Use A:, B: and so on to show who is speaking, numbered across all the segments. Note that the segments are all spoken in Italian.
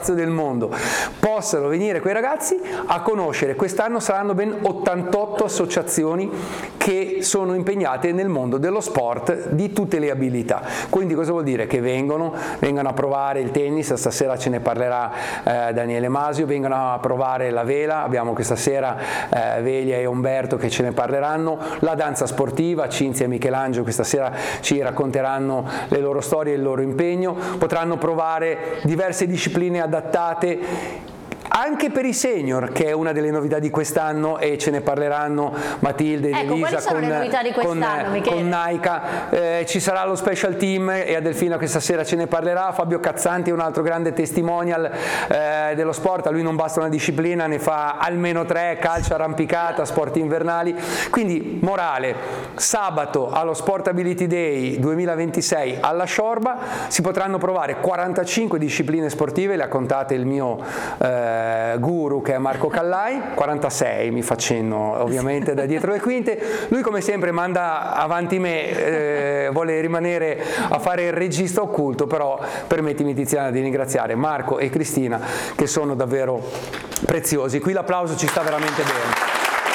A: spazio del mondo, possano venire quei ragazzi a conoscere. Quest'anno saranno ben 88 associazioni che sono impegnate nel mondo dello sport di tutte le abilità. Quindi cosa vuol dire? Che vengano a provare il tennis, stasera ce ne parlerà Daniele Masio, vengano a provare la vela, abbiamo questa sera Velia e Umberto che ce ne parleranno, la danza sportiva, Cinzia e Michelangelo questa sera ci racconteranno le loro storie e il loro impegno, potranno provare diverse discipline adattate anche per i senior, che è una delle novità di quest'anno, e ce ne parleranno Matilde ed Elisa con Naika. Ci sarà lo special team e Adelfina questa sera ce ne parlerà. Fabio Cazzanti è un altro grande testimonial dello sport, a lui non basta una disciplina, ne fa almeno 3: calcio, arrampicata, sport invernali. Quindi morale, sabato allo Sport Ability Day 2026 alla Sciorba si potranno provare 45 discipline sportive, le ha contate il mio guru che è Marco Callai, 46 mi facendo ovviamente da dietro le quinte. Lui come sempre manda avanti me, vuole rimanere a fare il regista occulto, però permettimi Tiziana di ringraziare Marco e Cristina che sono davvero preziosi. Qui l'applauso ci sta veramente bene.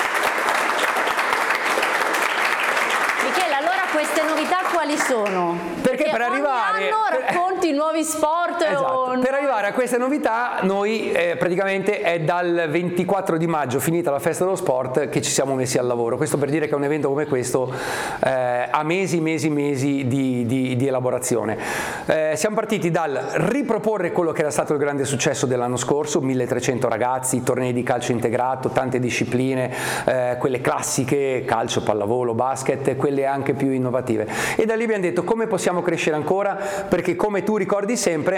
B: Queste novità quali sono?
A: Perché per arrivare
B: racconti nuovi sport.
A: Esatto. Per arrivare a queste novità noi praticamente è dal 24 di maggio, finita la festa dello sport, che ci siamo messi al lavoro. Questo per dire che un evento come questo ha mesi di elaborazione. Siamo partiti dal riproporre quello che era stato il grande successo dell'anno scorso, 1300 ragazzi, tornei di calcio integrato, tante discipline, quelle classiche, calcio, pallavolo, basket, quelle anche più innovative. E da lì abbiamo detto come possiamo crescere ancora, perché come tu ricordi sempre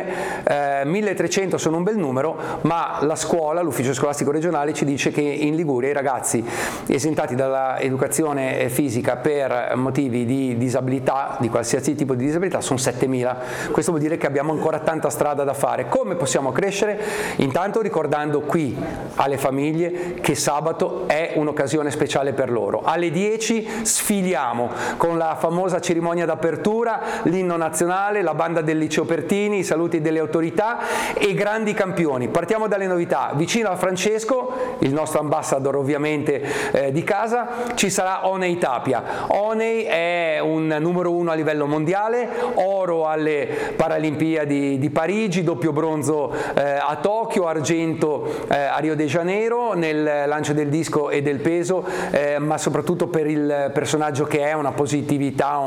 A: 1300 sono un bel numero, ma la scuola, l'ufficio scolastico regionale ci dice che in Liguria i ragazzi esentati dalla educazione fisica per motivi di disabilità, di qualsiasi tipo di disabilità, sono 7000. Questo vuol dire che abbiamo ancora tanta strada da fare. Come possiamo crescere? Intanto ricordando qui alle famiglie che sabato è un'occasione speciale per loro. Alle 10 sfiliamo con la famosa cerimonia d'apertura, l'inno nazionale, la banda del liceo Pertini, i saluti delle autorità e grandi campioni. Partiamo dalle novità. Vicino a Francesco, il nostro ambassador ovviamente di casa, ci sarà Oney Tapia. Oney è un numero 1 a livello mondiale, oro alle Paralimpiadi di Parigi, doppio bronzo a Tokyo, argento a Rio de Janeiro nel lancio del disco e del peso, ma soprattutto per il personaggio che è, una positività,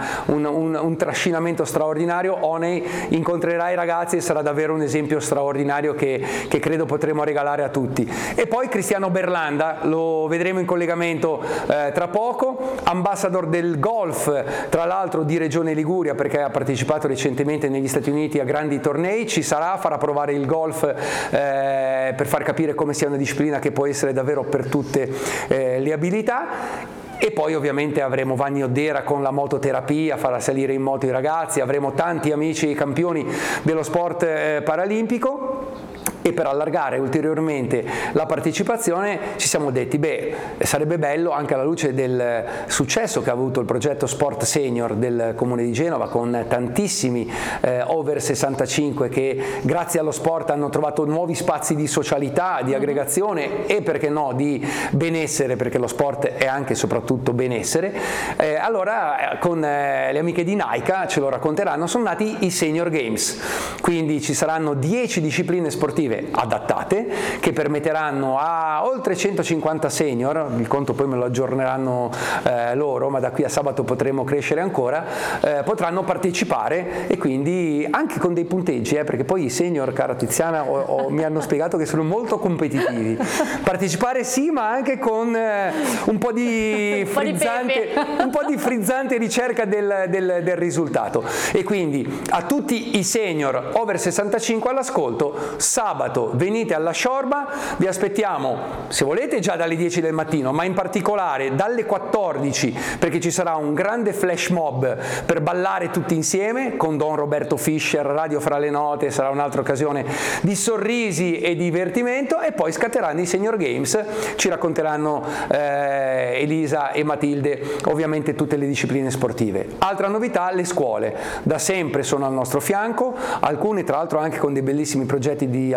A: un trascinamento straordinario. Oney incontrerà i ragazzi e sarà davvero un esempio straordinario che credo potremo regalare a tutti. E poi Cristiano Berlanda, lo vedremo in collegamento tra poco, ambassador del golf, tra l'altro di Regione Liguria, perché ha partecipato recentemente negli Stati Uniti a grandi tornei, ci sarà, farà provare il golf per far capire come sia una disciplina che può essere davvero per tutte le abilità. E poi ovviamente avremo Vanni Oddera con la mototerapia, farà salire in moto i ragazzi, avremo tanti amici e campioni dello sport paralimpico. E per allargare ulteriormente la partecipazione ci siamo detti, sarebbe bello, anche alla luce del successo che ha avuto il progetto Sport Senior del Comune di Genova, con tantissimi over 65 che grazie allo sport hanno trovato nuovi spazi di socialità, di aggregazione e perché no di benessere, perché lo sport è anche e soprattutto benessere. Allora con le amiche di Naika ce lo racconteranno, sono nati i Senior Games, quindi ci saranno 10 discipline sportive adattate che permetteranno a oltre 150 senior, il conto poi me lo aggiorneranno loro, ma da qui a sabato potremo crescere ancora, potranno partecipare e quindi anche con dei punteggi, perché poi i senior, cara Tiziana, mi hanno spiegato che sono molto competitivi. Partecipare sì, ma anche con un po' di frizzante ricerca del risultato. E quindi a tutti i senior over 65 all'ascolto, sabato venite alla Sciorba, vi aspettiamo se volete già dalle 10 del mattino, ma in particolare dalle 14, perché ci sarà un grande flash mob per ballare tutti insieme con Don Roberto Fischer, Radio fra le note, sarà un'altra occasione di sorrisi e divertimento, e poi scatteranno i Senior Games, ci racconteranno Elisa e Matilde ovviamente tutte le discipline sportive. Altra novità, le scuole da sempre sono al nostro fianco, alcune tra l'altro anche con dei bellissimi progetti di